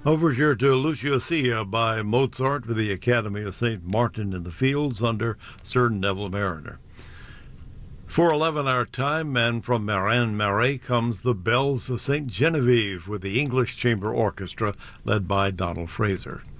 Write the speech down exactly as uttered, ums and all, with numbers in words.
Overture to Lucio Sia by Mozart with the Academy of Saint Martin in the Fields under Sir Neville Mariner. four eleven our time, and from Marin Marais comes the Bells of Saint Genevieve with the English Chamber Orchestra led by Donald Fraser.